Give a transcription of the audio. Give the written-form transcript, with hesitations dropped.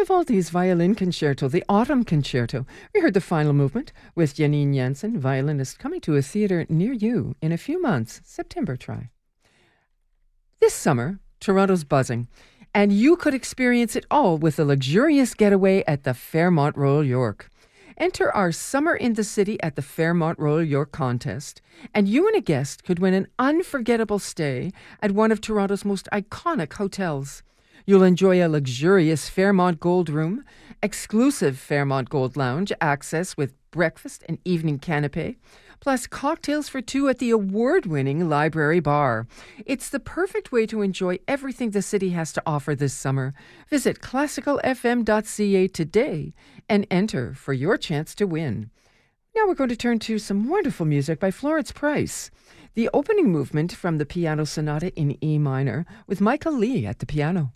Vivaldi's Violin Concerto, the Autumn Concerto. We heard the final movement with Janine Jensen, violinist, coming to a theatre near you in a few months. September, try. This summer, Toronto's buzzing, and you could experience it all with a luxurious getaway at the Fairmont Royal York. Enter our Summer in the City at the Fairmont Royal York contest, and you and a guest could win an unforgettable stay at one of Toronto's most iconic hotels. You'll enjoy a luxurious Fairmont Gold room, exclusive Fairmont Gold lounge access with breakfast and evening canapé, plus cocktails for two at the award-winning Library Bar. It's the perfect way to enjoy everything the city has to offer this summer. Visit classicalfm.ca today and enter for your chance to win. Now we're going to turn to some wonderful music by Florence Price. The opening movement from the Piano Sonata in E minor with Michael Lee at the piano.